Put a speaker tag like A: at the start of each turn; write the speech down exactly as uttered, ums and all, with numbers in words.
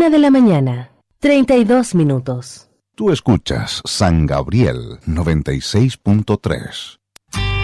A: Una de la mañana, treinta y dos minutos.
B: Tú escuchas San Gabriel noventa y seis punto tres.